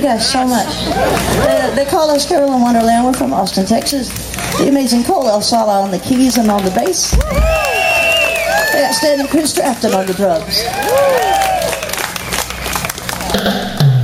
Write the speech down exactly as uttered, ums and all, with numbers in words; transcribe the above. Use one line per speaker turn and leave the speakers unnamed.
guys so much. They, they call us Carolyn Wonderland. We're from Austin, Texas. The amazing Cole El Sala on the keys and on the bass. The outstanding Chris Drafton on the drums.